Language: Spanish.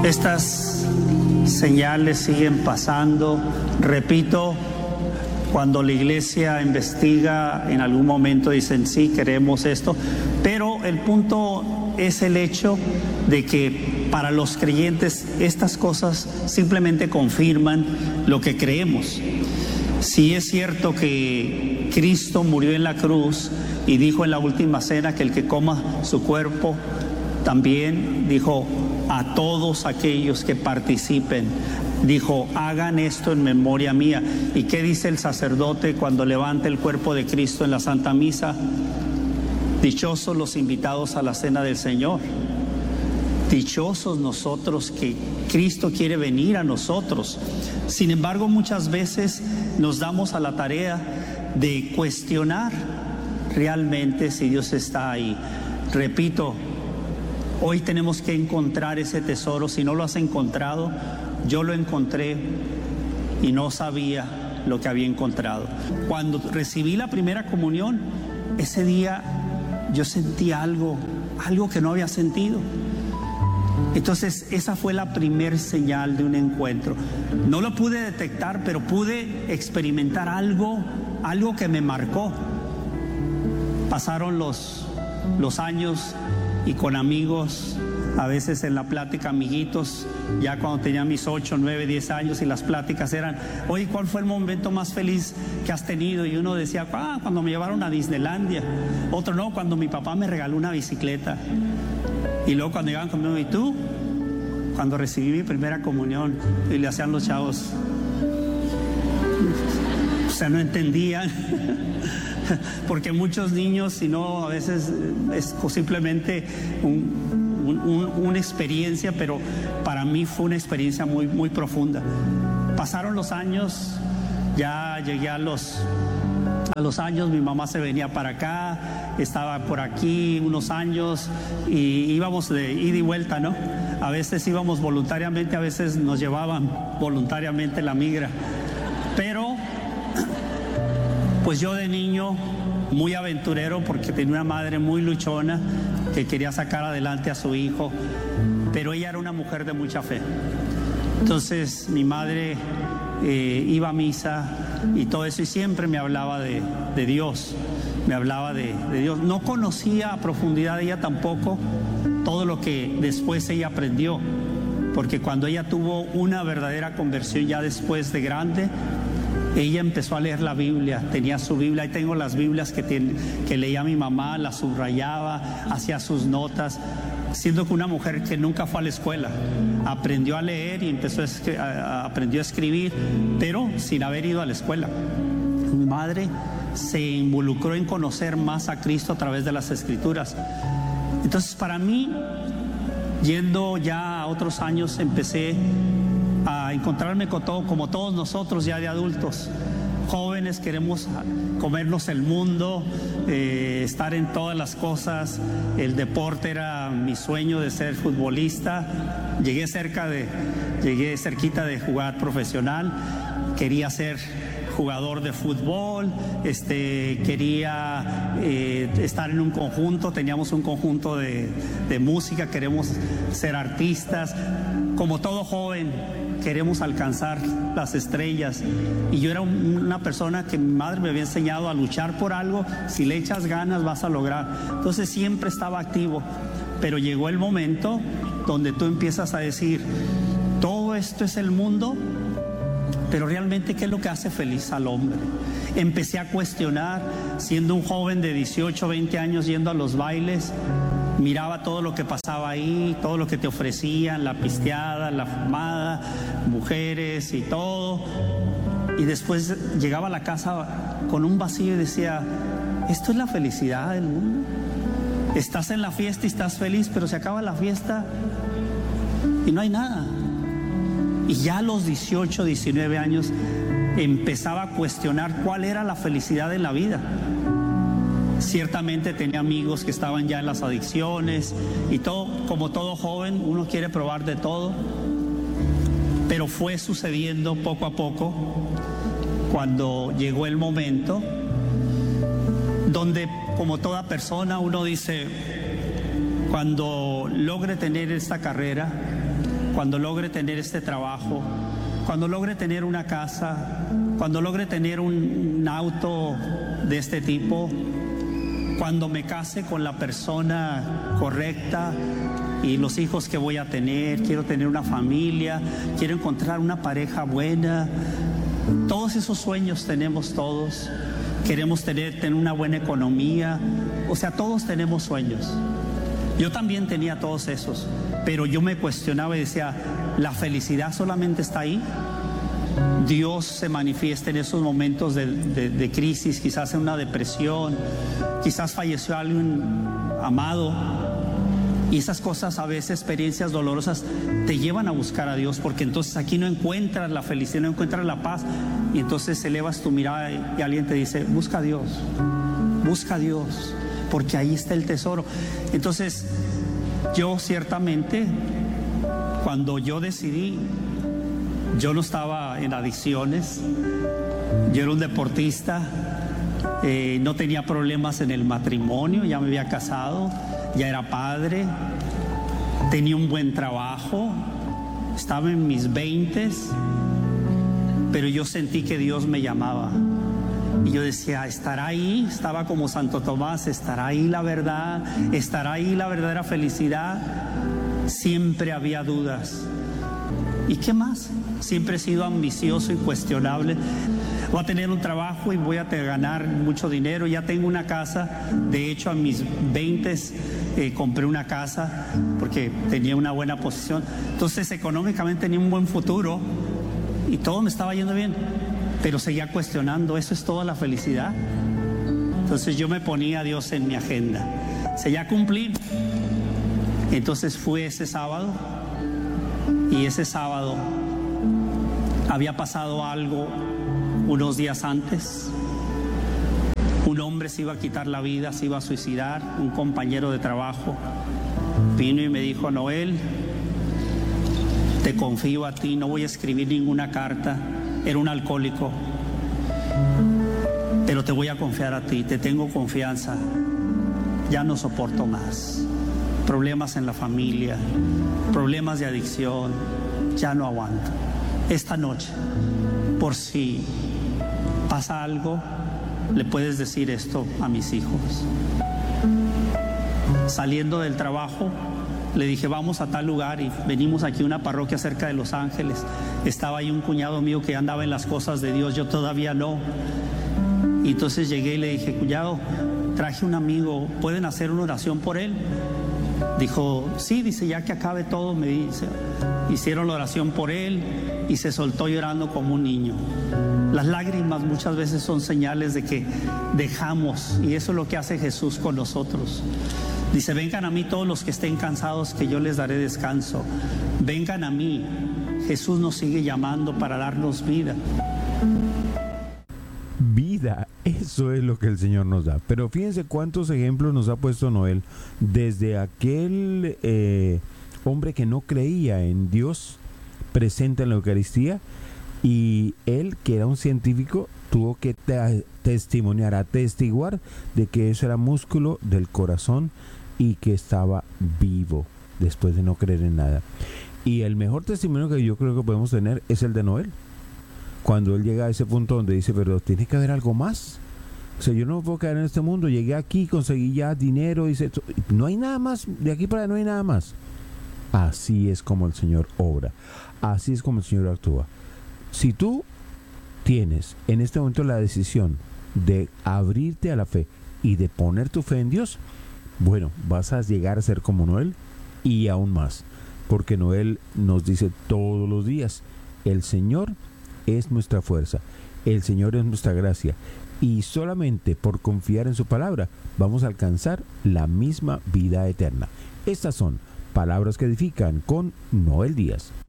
Estas señales siguen pasando. Repito, cuando la iglesia investiga, en algún momento dicen, sí, queremos esto, pero el punto es el hecho de que para los creyentes estas cosas simplemente confirman lo que creemos. Sí es cierto que Cristo murió en la cruz y dijo en la última cena que el que coma su cuerpo, también dijo a todos aquellos que participen, dijo, hagan esto en memoria mía. ¿Y qué dice el sacerdote cuando levanta el cuerpo de Cristo en la Santa Misa? Dichosos los invitados a la cena del Señor. Dichosos nosotros que Cristo quiere venir a nosotros. Sin embargo, muchas veces nos damos a la tarea de cuestionar realmente si Dios está ahí. Repito, hoy tenemos que encontrar ese tesoro. Si no lo has encontrado, yo lo encontré y no sabía lo que había encontrado. Cuando recibí la primera comunión, ese día yo sentí algo que no había sentido. Entonces esa fue la primer señal de un encuentro. No lo pude detectar, pero pude experimentar algo que me marcó. Pasaron los años y con amigos, a veces en la plática, amiguitos, ya cuando tenía mis 8, 9, 10 años, y las pláticas eran, oye, ¿cuál fue el momento más feliz que has tenido? Y uno decía, cuando me llevaron a Disneylandia. Otro, no, cuando mi papá me regaló una bicicleta. Y luego cuando llegaban conmigo, ¿y tú? Cuando recibí mi primera comunión. Y le hacían los chavos, o sea, no entendían. Porque muchos niños, si no, a veces es simplemente una experiencia, pero para mí fue una experiencia muy, muy profunda. Pasaron los años, ya llegué a los años, mi mamá se venía para acá, estaba por aquí unos años y íbamos de ida y vuelta, ¿no? A veces íbamos voluntariamente, a veces nos llevaban voluntariamente la migra. Pero pues yo de niño, muy aventurero, porque tenía una madre muy luchona que quería sacar adelante a su hijo, pero ella era una mujer de mucha fe. Entonces mi madre iba a misa y todo eso, y siempre me hablaba de Dios, me hablaba de Dios. No conocía a profundidad ella tampoco todo lo que después ella aprendió, porque cuando ella tuvo una verdadera conversión ya después de grande, ella empezó a leer la Biblia, tenía su Biblia, ahí tengo las Biblias que leía mi mamá, las subrayaba, hacía sus notas, siendo que una mujer que nunca fue a la escuela, aprendió a leer y aprendió a escribir, pero sin haber ido a la escuela. Mi madre se involucró en conocer más a Cristo a través de las Escrituras. Entonces, para mí, yendo ya a otros años, empecé a encontrarme con todo, como todos nosotros ya de adultos, jóvenes, queremos comernos el mundo, estar en todas las cosas. El deporte era mi sueño de ser futbolista. Llegué cerquita de jugar profesional. Quería ser jugador de fútbol, quería estar en un conjunto, teníamos un conjunto de música, queremos ser artistas. Como todo joven, queremos alcanzar las estrellas. Y yo era una persona que mi madre me había enseñado a luchar por algo. Si le echas ganas, vas a lograr. Entonces siempre estaba activo. Pero llegó el momento donde tú empiezas a decir, todo esto es el mundo, pero realmente, ¿qué es lo que hace feliz al hombre? Empecé a cuestionar, siendo un joven de 18, 20 años, yendo a los bailes. Miraba todo lo que pasaba ahí, todo lo que te ofrecían, la pisteada, la fumada, mujeres y todo. Y después llegaba a la casa con un vacío y decía, ¿esto es la felicidad del mundo? Estás en la fiesta y estás feliz, pero se acaba la fiesta y no hay nada. Y ya a los 18, 19 años empezaba a cuestionar cuál era la felicidad en la vida. Ciertamente tenía amigos que estaban ya en las adicciones y todo, como todo joven, uno quiere probar de todo, pero fue sucediendo poco a poco cuando llegó el momento donde, como toda persona, uno dice, cuando logre tener esta carrera, cuando logre tener este trabajo, cuando logre tener una casa, cuando logre tener un auto de este tipo, cuando me case con la persona correcta y los hijos que voy a tener, quiero tener una familia, quiero encontrar una pareja buena. Todos esos sueños tenemos todos. Queremos tener una buena economía. O sea, todos tenemos sueños. Yo también tenía todos esos, pero yo me cuestionaba y decía, ¿la felicidad solamente está ahí? Dios se manifiesta en esos momentos de crisis, quizás en una depresión, quizás falleció alguien amado. Y esas cosas, a veces experiencias dolorosas, te llevan a buscar a Dios, porque entonces aquí no encuentras la felicidad, no encuentras la paz, y entonces elevas tu mirada y alguien te dice, busca a Dios, porque ahí está el tesoro. Entonces, yo ciertamente, cuando yo decidí, yo no estaba en adicciones, yo era un deportista, no tenía problemas en el matrimonio, ya me había casado, ya era padre, tenía un buen trabajo, estaba en mis 20s, pero yo sentí que Dios me llamaba. Y yo decía, ¿estará ahí? Estaba como Santo Tomás, ¿estará ahí la verdad? ¿Estará ahí la verdadera felicidad? Siempre había dudas. ¿Y qué más? Siempre he sido ambicioso y cuestionable. Voy a tener un trabajo y voy a ganar mucho dinero. Ya tengo una casa. De hecho, a mis 20s compré una casa porque tenía una buena posición. Entonces, económicamente tenía un buen futuro y todo me estaba yendo bien. Pero seguía cuestionando, ¿eso es toda la felicidad? Entonces yo me ponía a Dios en mi agenda. Ya cumplí. Entonces fue ese sábado, y ese sábado había pasado algo unos días antes. Un hombre se iba a quitar la vida, se iba a suicidar, un compañero de trabajo. Vino y me dijo, Noel, te confío a ti, no voy a escribir ninguna carta. Era un alcohólico, pero te voy a confiar a ti, te tengo confianza, ya no soporto más. Problemas en la familia, problemas de adicción, ya no aguanto. Esta noche, por si pasa algo, le puedes decir esto a mis hijos. Saliendo del trabajo, le dije, vamos a tal lugar, y venimos aquí a una parroquia cerca de Los Ángeles. Estaba ahí un cuñado mío que andaba en las cosas de Dios, yo todavía no. Y entonces llegué y le dije, cuñado, traje un amigo, ¿pueden hacer una oración por él? Dijo, sí, dice, ya que acabe todo, me dice. Hicieron la oración por él y se soltó llorando como un niño. Las lágrimas muchas veces son señales de que dejamos, y eso es lo que hace Jesús con nosotros. Dice, vengan a mí todos los que estén cansados, que yo les daré descanso. Vengan a mí. Jesús nos sigue llamando para darnos vida. Vida, eso es lo que el Señor nos da. Pero fíjense cuántos ejemplos nos ha puesto Noel. Desde aquel hombre que no creía en Dios presente en la Eucaristía, y él, que era un científico, tuvo que testimoniar, atestiguar de que eso era músculo del corazón y que estaba vivo después de no creer en nada. Y el mejor testimonio que yo creo que podemos tener es el de Noel, cuando él llega a ese punto donde dice, pero tiene que haber algo más. O sea, yo no me puedo quedar en este mundo, llegué aquí, conseguí ya dinero, dice, no hay nada más, de aquí para allá no hay nada más. Así es como el Señor obra, así es como el Señor actúa. Si tú tienes en este momento la decisión de abrirte a la fe y de poner tu fe en Dios, bueno, vas a llegar a ser como Noel y aún más, porque Noel nos dice todos los días, el Señor es nuestra fuerza, el Señor es nuestra gracia, y solamente por confiar en su palabra vamos a alcanzar la misma vida eterna. Estas son Palabras que Edifican con Noel Díaz.